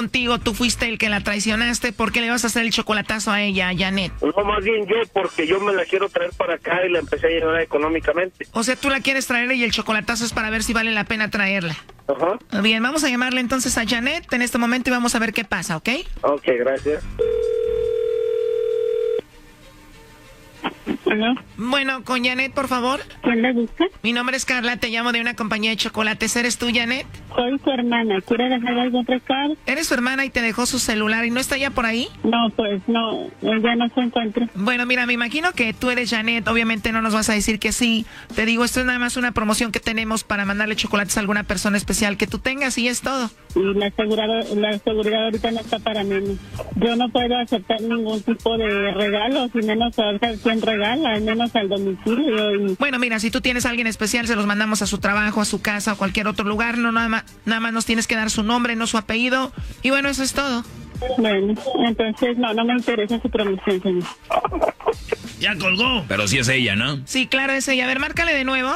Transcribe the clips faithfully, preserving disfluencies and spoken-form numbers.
contigo, tú fuiste el que la traicionaste, ¿por qué le vas a hacer el chocolatazo a ella, a Janet? No, más bien yo, porque yo me la quiero traer para acá y la empecé a ayudar económicamente. O sea, tú la quieres traer y el chocolatazo es para ver si vale la pena traerla. Ajá. Bien, vamos a llamarle entonces a Janet en este momento y vamos a ver qué pasa, ¿ok? Ok, gracias. ¿Aló? Bueno, con Janet, por favor. ¿Quién la busca? Mi nombre es Carla, te llamo de una compañía de chocolates. ¿Eres tú, Janet? Soy su hermana. ¿Quiere dejar algún recado? ¿Eres su hermana y te dejó su celular y no está ya por ahí? No, pues no, ella no se encuentra. Bueno, mira, me imagino que tú eres Janet, obviamente no nos vas a decir que sí. Te digo, esto es nada más una promoción que tenemos para mandarle chocolates a alguna persona especial que tú tengas y es todo. Y la seguridad, la seguridad ahorita no está para menos. Yo no puedo aceptar ningún tipo de regalo, y menos saber quién regala, al menos al domicilio. Y... Bueno, mira, si tú tienes a alguien especial, se los mandamos a su trabajo, a su casa, o cualquier otro lugar. No, nada más, nada más nos tienes que dar su nombre, no su apellido. Y bueno, eso es todo. Bueno, entonces no, no me interesa su promoción, señor. Ya colgó. Pero sí es ella, ¿no? Sí, claro, es ella. A ver, márcale de nuevo.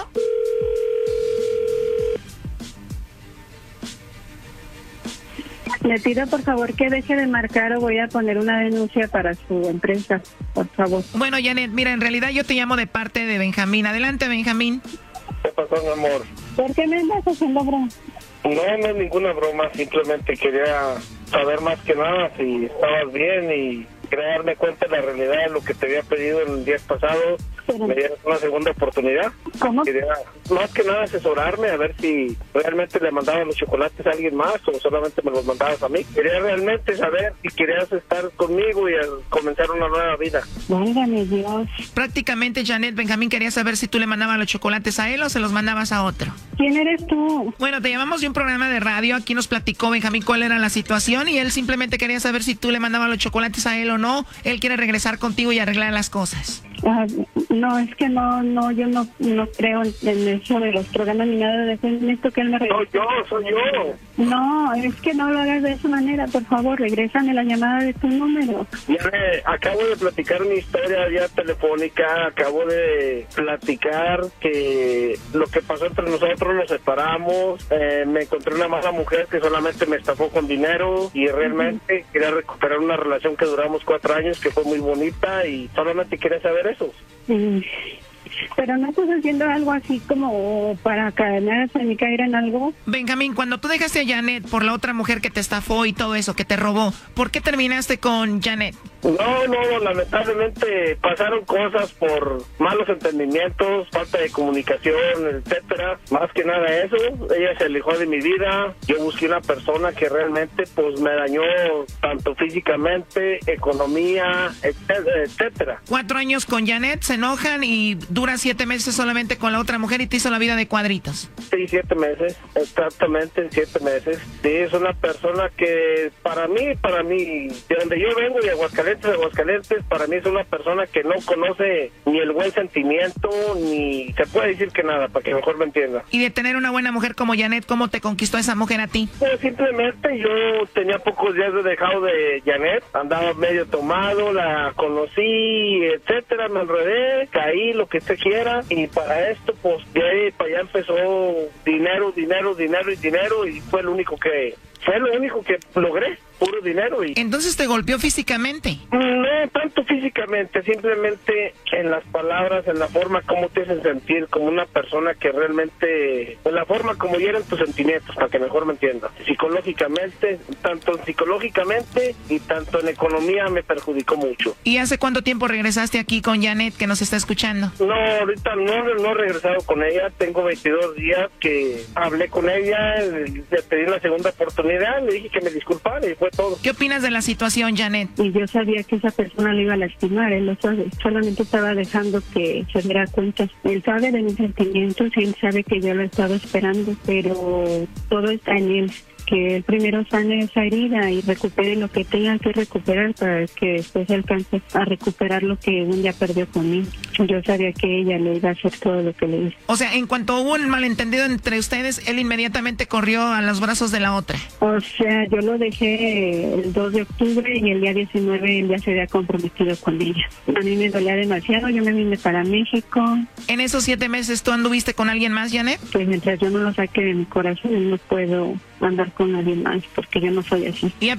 Le pido por favor que deje de marcar o voy a poner una denuncia para su empresa, por favor. Bueno, Janet, mira, en realidad yo te llamo de parte de Benjamín. Adelante, Benjamín. ¿Qué pasó, mi amor? ¿Por qué me andas haciendo broma? No, no es ninguna broma, simplemente quería saber más que nada si estabas bien y quería darme cuenta de la realidad de lo que te había pedido el día pasado. Pero... me dieron una segunda oportunidad. ¿Cómo? Quería más que nada asesorarme a ver si realmente le mandaban los chocolates a alguien más o solamente me los mandabas a mí. Quería realmente saber si querías estar conmigo y comenzar una nueva vida. Válgame Dios. Prácticamente, Janet, Benjamín quería saber si tú le mandabas los chocolates a él o se los mandabas a otro. ¿Quién eres tú? Bueno, te llamamos de un programa de radio. Aquí nos platicó Benjamín cuál era la situación y él simplemente quería saber si tú le mandabas los chocolates a él o no. Él quiere regresar contigo y arreglar las cosas. Ah, no, es que no, no, yo no, no creo en eso de los programas ni nada de eso. Necesito que él me regrese. No, yo, soy yo. No, es que no lo hagas de esa manera, por favor, regrésame la llamada de tu número. Mire, acabo de platicar una historia ya telefónica, acabo de platicar que lo que pasó entre nosotros, nos separamos, eh, me encontré una mala mujer que solamente me estafó con dinero y realmente uh-huh. quería recuperar una relación que duramos cuatro años, que fue muy bonita y solamente quería saber eso. Sí. Pero no estás haciendo algo así como para cadenarse ni caer en algo. Benjamín, cuando tú dejaste a Janet por la otra mujer que te estafó y todo eso, que te robó, ¿por qué terminaste con Janet? No, no, lamentablemente pasaron cosas por malos entendimientos, falta de comunicación, etcétera. Más que nada eso, ella se alejó de mi vida. Yo busqué una persona que realmente pues me dañó tanto físicamente, economía, etcétera, etcétera. Cuatro años con Janet, se enojan y dura siete meses solamente con la otra mujer y te hizo la vida de cuadritos. Sí, siete meses, exactamente siete meses. Sí, es una persona que para mí, para mí, de donde yo vengo, de Aguascalientes, de Aguascalientes, para mí es una persona que no conoce ni el buen sentimiento, ni se puede decir que nada, para que mejor me entienda. Y de tener una buena mujer como Janet, ¿cómo te conquistó esa mujer a ti? Pues simplemente yo tenía pocos días de dejado de Janet, andaba medio tomado, la conocí, etcétera, me enredé, caí, lo que usted quiera, y para esto, pues de ahí para allá empezó dinero, dinero, dinero y dinero, y fue lo único que, fue lo único que logré. Puro dinero. Y entonces te golpeó físicamente. No tanto físicamente, simplemente en las palabras, en la forma como te hacen sentir como una persona que realmente, en la forma como hieren tus sentimientos, para que mejor me entiendas. Psicológicamente, tanto psicológicamente y tanto en economía me perjudicó mucho. ¿Y hace cuánto tiempo regresaste aquí con Janet, que nos está escuchando? No, ahorita no, no he regresado con ella, tengo veintidós días que hablé con ella, le pedí la segunda oportunidad, le dije que me disculpara y fue todo. ¿Qué opinas de la situación, Janet? Y yo sabía que esa persona le iba a lastimar, él lo sabe, solamente estaba dejando que se diera cuenta. Él sabe de mis sentimientos, él sabe que yo lo he estado esperando, pero todo está en él. Que él primero sane esa herida y recupere lo que tenga que recuperar para que después alcance a recuperar lo que un día perdió conmigo. Yo sabía que ella le iba a hacer todo lo que le hizo. O sea, en cuanto hubo un malentendido entre ustedes, él inmediatamente corrió a los brazos de la otra. O sea, yo lo dejé el dos de octubre y el día diecinueve él ya se había comprometido con ella. A mí me dolía demasiado, yo me vine para México. ¿En esos siete meses tú anduviste con alguien más, Janet? Pues mientras yo no lo saque de mi corazón, no puedo andar con nadie más, porque yo no soy así. ¿Y